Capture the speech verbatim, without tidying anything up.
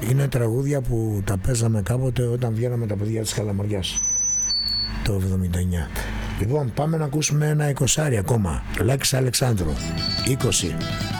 Είναι τραγούδια που τα παίζαμε κάποτε όταν βγαίναμε τα παιδιά της Καλαμαριάς το εβδομήντα εννιά. Λοιπόν, πάμε να ακούσουμε ένα εικοσάρι ακόμα. Λέξη Αλεξάνδρου είκοσι.